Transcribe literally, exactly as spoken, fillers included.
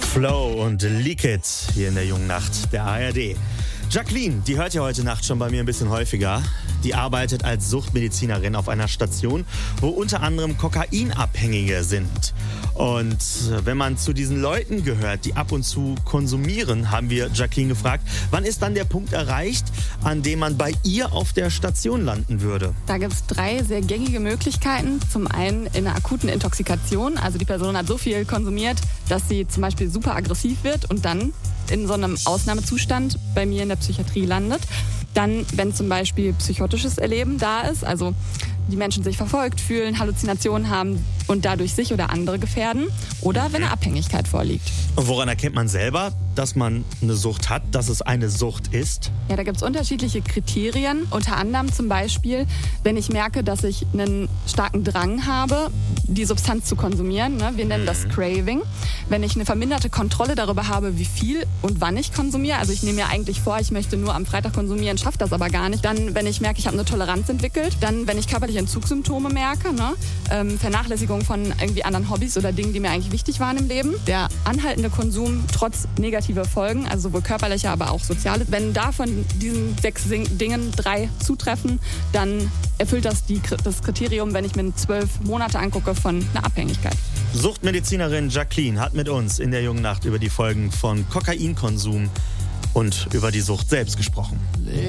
Flow und Leak It hier in der jungen Nacht der A R D. Jacqueline, die hört ja heute Nacht schon bei mir ein bisschen häufiger. Die arbeitet als Suchtmedizinerin auf einer Station, wo unter anderem Kokainabhängige sind. Und wenn man zu diesen Leuten gehört, die ab und zu konsumieren, haben wir Jacqueline gefragt, wann ist dann der Punkt erreicht, an dem man bei ihr auf der Station landen würde? Da gibt es drei sehr gängige Möglichkeiten. Zum einen in einer akuten Intoxikation, also die Person hat so viel konsumiert, dass sie zum Beispiel super aggressiv wird und dann in so einem Ausnahmezustand bei mir in der Psychiatrie landet. Dann, wenn zum Beispiel psychotisches Erleben da ist, also die Menschen sich verfolgt fühlen, Halluzinationen haben und dadurch sich oder andere gefährden. Oder wenn eine Abhängigkeit vorliegt. Und woran erkennt man selber, dass man eine Sucht hat, dass es eine Sucht ist? Ja, da gibt es unterschiedliche Kriterien. Unter anderem zum Beispiel, wenn ich merke, dass ich einen starken Drang habe, die Substanz zu konsumieren. Ne? Wir nennen das Craving. Wenn ich eine verminderte Kontrolle darüber habe, wie viel und wann ich konsumiere. Also ich nehme mir eigentlich vor, ich möchte nur am Freitag konsumieren, schaffe das aber gar nicht. Dann, wenn ich merke, ich habe eine Toleranz entwickelt. Dann, wenn ich körperliche Entzugssymptome merke. Ne? Ähm, Vernachlässigung von irgendwie anderen Hobbys oder Dingen, die mir eigentlich wichtig waren im Leben. Der anhaltende Konsum trotz negativer Folgen, also sowohl körperliche, aber auch soziale. Wenn davon diesen sechs Dingen drei zutreffen, dann erfüllt das die, das Kriterium, wenn ich mir zwölf Monate angucke, von einer Abhängigkeit. Suchtmedizinerin Jacqueline hat mit uns in der jungen Nacht über die Folgen von Kokainkonsum und über die Sucht selbst gesprochen.